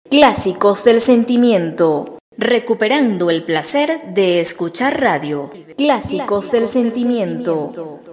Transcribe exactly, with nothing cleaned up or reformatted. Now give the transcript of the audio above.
Clásicos del sentimiento. Recuperando el placer de escuchar radio. Clásicos del sentimiento.